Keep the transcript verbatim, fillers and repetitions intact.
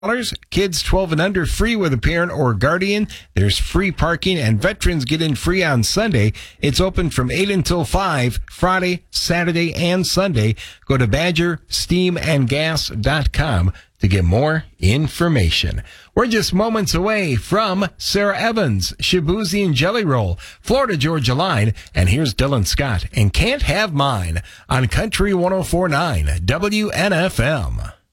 Kids twelve and under free with a parent or guardian. There's free parking, and veterans get in free on Sunday. It's open from eight until five, Friday, Saturday, and Sunday. Go to badger steam and gas dot com to get more information. We're just moments away from Sarah Evans, Shabuzi and Jelly Roll, Florida Georgia Line, and here's Dylan Scott and Can't Have Mine on Country one oh four point nine W N F M.